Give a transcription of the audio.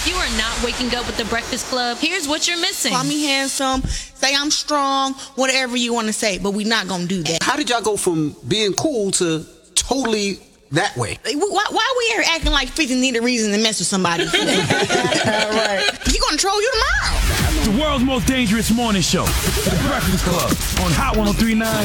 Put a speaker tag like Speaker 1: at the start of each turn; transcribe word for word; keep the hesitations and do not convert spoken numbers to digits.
Speaker 1: If you are not waking up with the Breakfast Club, here's what you're missing.
Speaker 2: Call me handsome, say I'm strong, whatever you want to say, but we're not going to do that.
Speaker 3: How did y'all go from being cool to totally that way?
Speaker 2: Why, why are we here acting like fifty need a reason to mess with somebody? Right. He going to troll you tomorrow.
Speaker 4: The world's most dangerous morning show, The Breakfast Club, on Hot one oh three point nine